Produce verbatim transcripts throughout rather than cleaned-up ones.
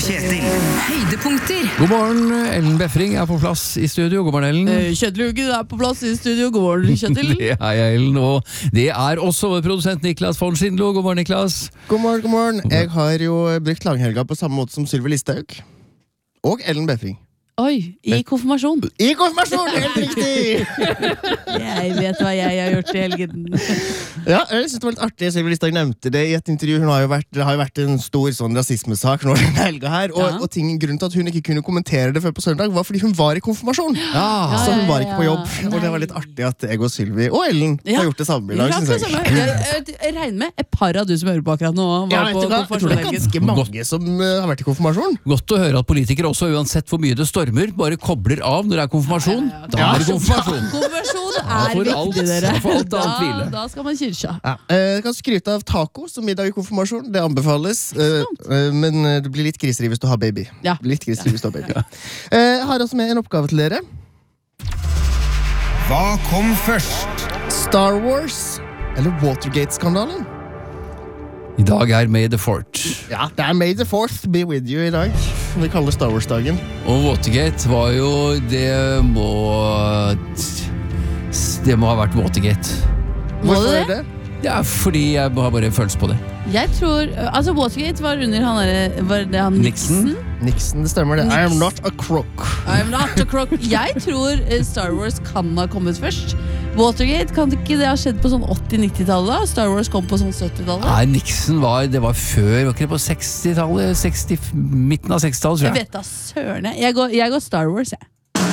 Kjetil. Høydepunkter. God morgen, Ellen Befring er på plass i studio. God morgen, Ellen. Eh, Kjetil Hugen er på plass i studio. God morgen, Kjetil. Det er jeg, Ellen, og det er også vår produsent Niklas von Schindlo. God morgen, Niklas. God morgen, god morgen. Jeg har jo brukt langhelga på samme måte som Sylvi Listhaug. Og Ellen Befring. Oi, i konfirmasjon. I konfirmasjon, helt riktig! Jeg vet hva jeg har gjort i helgen. Ja, jeg synes det var litt artig. Sylvi Listhaug nevnte det i et intervju. Hun har jo vært, det har jo vært en stor sånn rasismesak nå denne helga her. Og, Ja. og ting, grunnen til at hun ikke kunne kommentere det før på søndag, var fordi hun var i konfirmasjon. Ja, Så hun var ja, ikke på jobb. ja. Og det var litt artig at jeg og Sylvi og Ellen Ja. har gjort det samme i dag, Ja, synes for jeg. samme. jeg, jeg, jeg regner med et par av du som hører på akkurat nå var Ja, på vet du hva? Jeg tror det er konfirmasjon i helgen. ganske mange som uh, har vært i konfirmasjon. Godt å høre at politikere også, uansett hvor mye det stormer, bare kobler av når det er konfirmasjon. Da Ja. er det konfirmasjon. Konfirmasjon Da er får alt- viktig, dere. da får alt annet Da, hvile. da skal man i kyrkja. Ja. Eh, Jeg kan skryte av taco som middag i konfirmasjon. Det anbefales. Eh, eh, men eh, det blir litt griseri hvis du har baby. Ja. Litt griseri hvis du har baby. Eh, Jeg har også med en oppgave til dere. Hva kom først? Star Wars eller Watergate-skandalen? I dag er May the Fourth. Ja, det er May the Fourth be with you i dag. Som vi kaller Star Wars-dagen. Og Watergate var jo Det må Det må ha vært Watergate. Må Hvorfor det er det? Ja, fordi jeg har bare følelse på det. Jeg tror, altså Watergate var under han der, var det han Nixon? Nixon? Nixon, det stemmer det. I am not a crook. I'm not a crook. Jeg tror eh, Star Wars kan ha kommet først. Watergate, kan ikke det ha skjedd på sånn åtti-nittitallet? Star Wars kom på sånn syttitallet? Nei, Nixon var Det var før, var ikke det på sekstitallet? seksti, midten av sekstitallet, tror Jeg jeg. vet da søren jeg. Jeg går, jeg går Star Wars, jeg.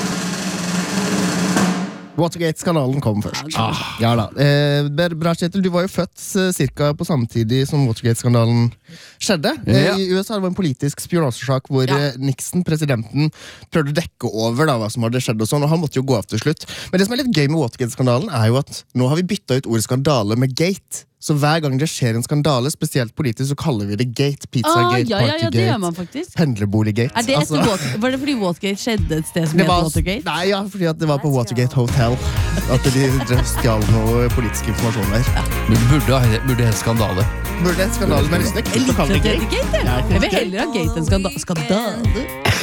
Watergate-skandalen kom først. Ah. Ja da. Eh, bra, Kjetil, du var jo født eh, cirka på samtidig som Watergate-skandalen skjedde. Eh, Ja. I U S A var det en politisk spionasjesak hvor Ja. eh, Nixon, presidenten, prøvde å dekke over da, hva som hadde skjedd og sånn, og han måtte jo gå av til slutt. Men det som er litt gøy med Watergate-skandalen er jo at nå har vi bytta ut ordet skandale med gate. Så hver gang det skjer en skandale, spesielt politisk, så kaller vi det gate. Ah, Pizzagate, ja, ja, ja, det gjør Partygate, man faktisk. pendlerboliggate. Er det Altså, etter Water, var det fordi Watergate skjedde et sted som det het var, Watergate? nei, ja, fordi at det var på Watergate Hotel at de stjal noe politisk informasjon der. Men det burde, ha- burde hett skandale. Burde et skandale, men det er kult å kalle det Jeg gate. liker det, jeg. Ja, Jeg vil heller ha gate enn skanda- skandale.